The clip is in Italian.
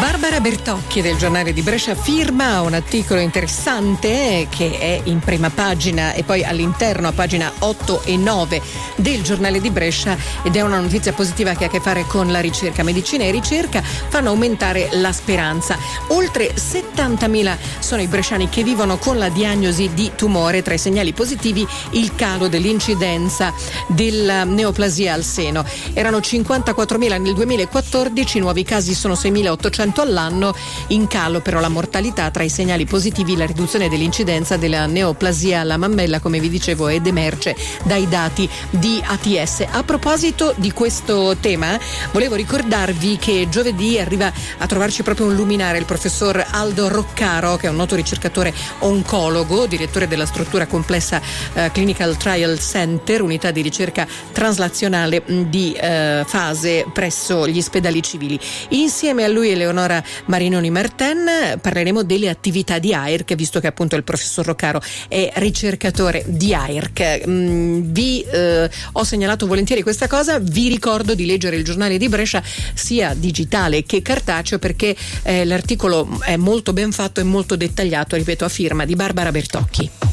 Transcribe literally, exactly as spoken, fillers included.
Barbara Bertocchi del Giornale di Brescia firma un articolo interessante che è in prima pagina e poi all'interno a pagina otto e nove del Giornale di Brescia, ed è una notizia positiva che ha a che fare con la ricerca. Medicina e ricerca fanno aumentare la speranza. Oltre settantamila sono i bresciani che vivono con la diagnosi di tumore. Tra i segnali positivi il calo dell'incidenza della neoplasia al seno. Erano cinquantaquattromila nel duemilaquattordici, i nuovi casi sono seimilaottocento all'anno, in calo però la mortalità. Tra i segnali positivi la riduzione dell'incidenza della neoplasia alla mammella, come vi dicevo, ed emerge dai dati di A T S. A proposito di questo tema, volevo ricordarvi che giovedì arriva a trovarci proprio un luminare il professor Aldo Roccaro, che è un noto ricercatore oncologo, direttore della struttura complessa uh, Clinical Trial Center, unità di ricerca traslazionale di uh, fase presso gli ospedali civili. Insieme a lui Eleonora Marinoni Martin parleremo delle attività di A I R C, visto che appunto il professor Roccaro è ricercatore di A I R C. Mm, vi eh, ho segnalato volentieri questa cosa. Vi ricordo di leggere il Giornale di Brescia sia digitale che cartaceo, perché eh, l'articolo è molto ben fatto e molto dettagliato, ripeto, a firma di Barbara Bertocchi.